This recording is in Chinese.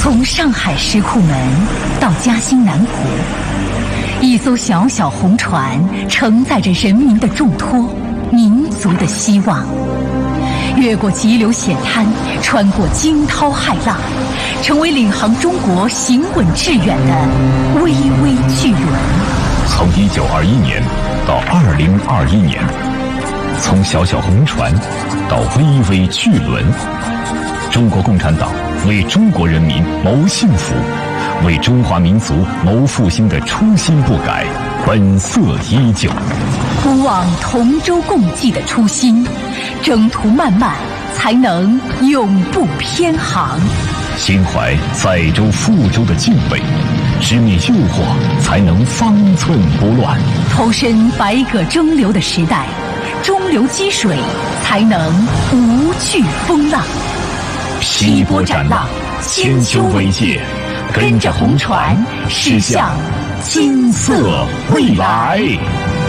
从上海石库门到嘉兴南浦，一艘小小红船承载着人民的重托，民族的希望。越过急流险滩，穿过惊涛骇浪，成为领航中国行稳致远的巍巍巨轮。 从1921年到2021年，从小小红船到巍巍巨轮，中国共产党为中国人民谋幸福，为中华民族谋复兴的初心不改，本色依旧。 不忘同舟共济的初心，征途漫漫才能永不偏航。 心怀载舟覆舟的敬畏，直面诱惑才能方寸不乱。 投身百舸争流的时代，中流击水才能无惧风浪。劈波斩浪，千秋伟业，跟着红船驶向金色未来。